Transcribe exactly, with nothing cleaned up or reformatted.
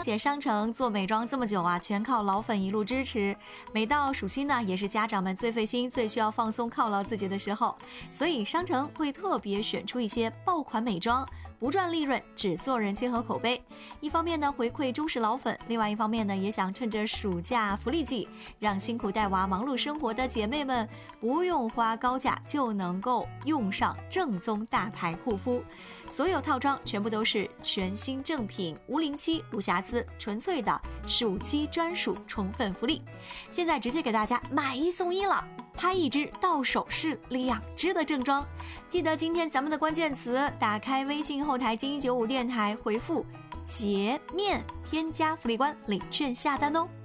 姐商城做美妆这么久啊，全靠老粉一路支持。每到暑期呢，也是家长们最费心、最需要放松犒劳自己的时候，所以商城会特别选出一些爆款美妆，不赚利润，只做人气和口碑。一方面呢回馈忠实老粉，另外一方面呢也想趁着暑假福利季，让辛苦带娃忙碌生活的姐妹们不用花高价就能够用上正宗大牌护肤。所有套装全部都是全新正品，无临期无瑕疵，纯粹的暑期专属宠粉福利。现在直接给大家买一送一了，拍一支到手是两支的正装。记得今天咱们的关键词，打开微信后台精一九五电台，回复洁面添加福利官领券下单哦。